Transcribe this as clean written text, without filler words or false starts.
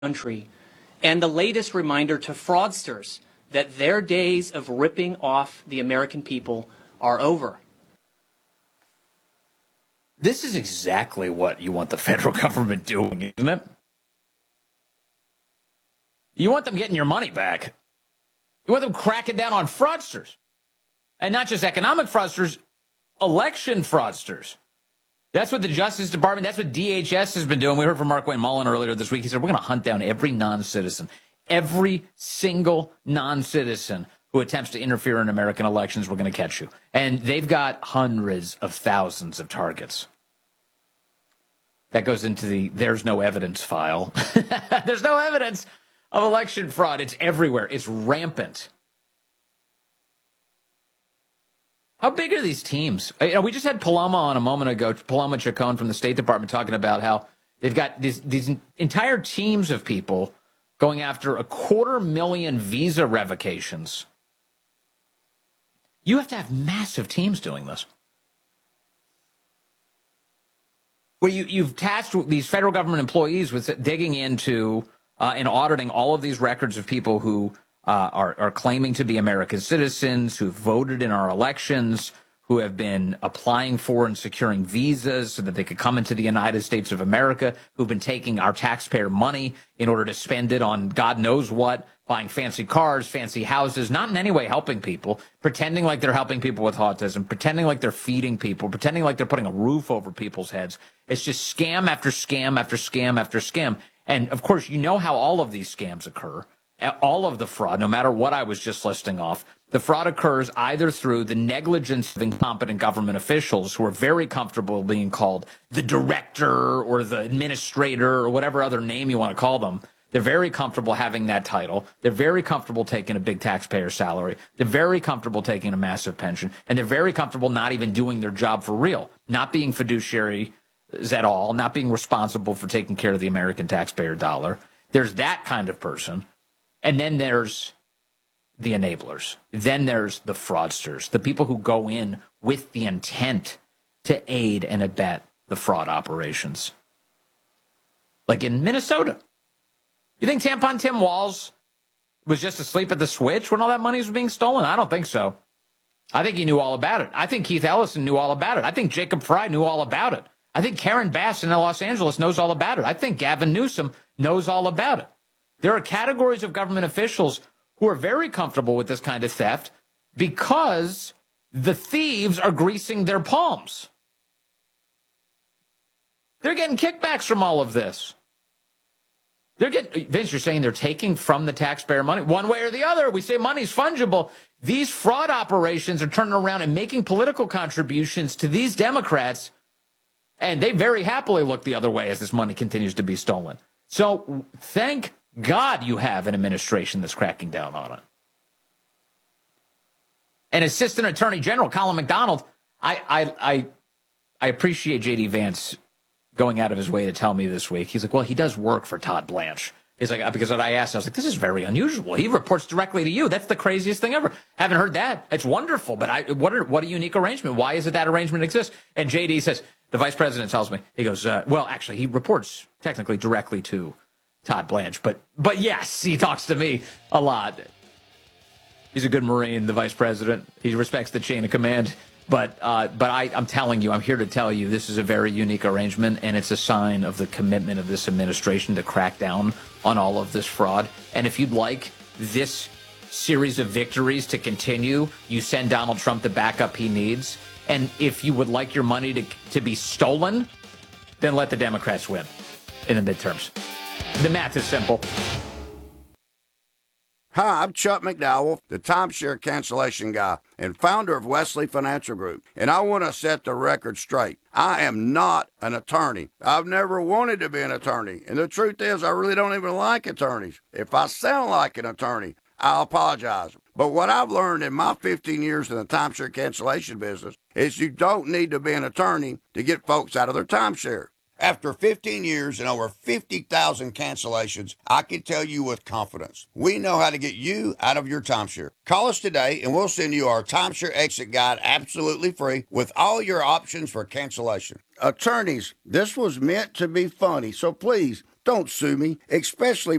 country, and the latest reminder to fraudsters that their days of ripping off the American people are over. This is exactly what you want the federal government doing, isn't it? You want them getting your money back. You want them cracking down on fraudsters. And not just economic fraudsters, election fraudsters. That's what the Justice Department, that's what DHS has been doing. We heard from Mark Wayne Mullen earlier this week. He said, we're going to hunt down every non-citizen, every single non-citizen who attempts to interfere in American elections. We're going to catch you. And they've got hundreds of thousands of targets. That goes into the there's no evidence file. There's no evidence of election fraud. It's everywhere. It's rampant. How big are these teams? We just had Paloma on a moment ago, Paloma Chacon from the State Department, talking about how they've got these entire teams of people going after 250,000 visa revocations. You have to have massive teams doing this. Where you've tasked these federal government employees with digging into and auditing all of these records of people who are claiming to be American citizens, who voted in our elections, who have been applying for and securing visas so that they could come into the United States of America, who've been taking our taxpayer money in order to spend it on God knows what, buying fancy cars, fancy houses, not in any way helping people, pretending like they're helping people with autism, pretending like they're feeding people, pretending like they're putting a roof over people's heads. It's just scam after scam after scam after scam. And, of course, you know how all of these scams occur. All of the fraud, no matter what I was just listing off, the fraud occurs either through the negligence of incompetent government officials who are very comfortable being called the director or the administrator or whatever other name you want to call them. They're very comfortable having that title. They're very comfortable taking a big taxpayer salary. They're very comfortable taking a massive pension. And they're very comfortable not even doing their job for real, not being fiduciaries at all, not being responsible for taking care of the American taxpayer dollar. There's that kind of person. And then there's the enablers. Then there's the fraudsters, the people who go in with the intent to aid and abet the fraud operations. Like in Minnesota. You think Tampon Tim Walz was just asleep at the switch when all that money was being stolen? I don't think so. I think he knew all about it. I think Keith Ellison knew all about it. I think Jacob Fry knew all about it. I think Karen Bass in Los Angeles knows all about it. I think Gavin Newsom knows all about it. There are categories of government officials who are very comfortable with this kind of theft because the thieves are greasing their palms. They're getting kickbacks from all of this. Vince, you're saying they're taking from the taxpayer money? One way or the other. We say money's fungible. These fraud operations are turning around and making political contributions to these Democrats, and they very happily look the other way as this money continues to be stolen. So thank God you have an administration that's cracking down on it. And Assistant Attorney General Colin McDonald, I appreciate J.D. Vance going out of his way to tell me this week. He's like, well, he does work for Todd Blanche. He's like, because what I asked, I was like, this is very unusual. He reports directly to you. That's the craziest thing ever. Haven't heard that. It's wonderful. But what a unique arrangement. Why is it that arrangement exists? And J.D. says, the vice president tells me, he goes, well, actually, he reports technically directly to Todd Blanche, but yes, he talks to me a lot. He's a good Marine, the vice president. He respects the chain of command. But I'm telling you, I'm here to tell you, this is a very unique arrangement, and it's a sign of the commitment of this administration to crack down on all of this fraud. And if you'd like this series of victories to continue, you send Donald Trump the backup he needs. And if you would like your money to be stolen, then let the Democrats win in the midterms. The math is simple. Hi, I'm Chuck McDowell, the timeshare cancellation guy and founder of Wesley Financial Group. And I want to set the record straight. I am not an attorney. I've never wanted to be an attorney. And the truth is, I really don't even like attorneys. If I sound like an attorney, I'll apologize. But what I've learned in my 15 years in the timeshare cancellation business is you don't need to be an attorney to get folks out of their timeshare. After 15 years and over 50,000 cancellations, I can tell you with confidence, we know how to get you out of your timeshare. Call us today and we'll send you our timeshare exit guide absolutely free with all your options for cancellation. Attorneys, this was meant to be funny, so please Don't sue me, especially